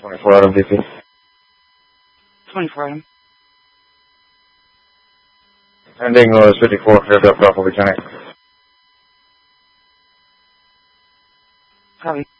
24 item DP. 24 item. Ending was 54, aircraft off will be 10. Copy.